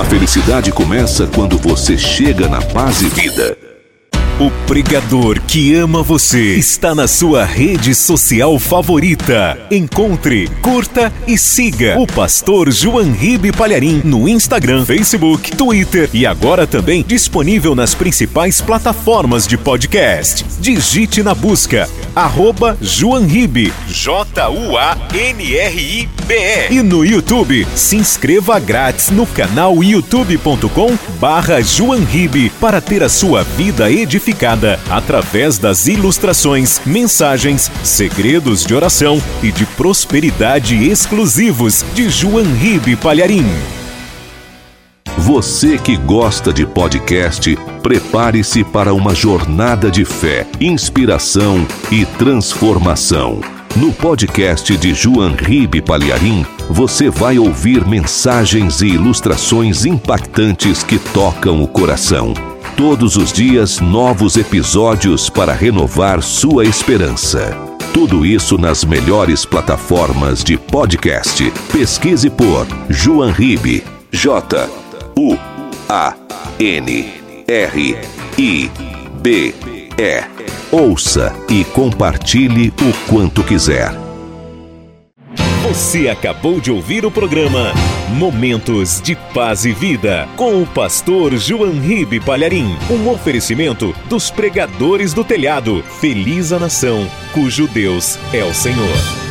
A felicidade começa quando você chega na Paz e Vida. O pregador que ama você está na sua rede social favorita. Encontre, curta e siga o pastor João Ribe Palharim no Instagram, Facebook, Twitter e agora também disponível nas principais plataformas de podcast. Digite na busca @João Ribe, JUANRIBE. E no YouTube, se inscreva grátis no canal youtube.com/João Ribe para ter a sua vida edificada através das ilustrações, mensagens, segredos de oração e de prosperidade exclusivos de João Ribe Palharim. Você que gosta de podcast, prepare-se para uma jornada de fé, inspiração e transformação. No podcast de João Ribe Palharim, você vai ouvir mensagens e ilustrações impactantes que tocam o coração. Todos os dias, novos episódios para renovar sua esperança. Tudo isso nas melhores plataformas de podcast. Pesquise por João Ribe, JUANRIBE. Ouça e compartilhe o quanto quiser. Você acabou de ouvir o programa Momentos de Paz e Vida com o pastor João Ribe Palharim. Um oferecimento dos pregadores do telhado. Feliz a nação cujo Deus é o Senhor.